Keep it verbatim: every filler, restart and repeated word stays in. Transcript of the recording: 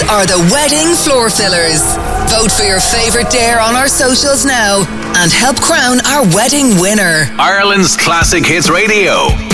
are the Wedding Floor Fillers. Vote for your favourite dare on our socials now and help crown our wedding winner. Ireland's Classic Hits Radio.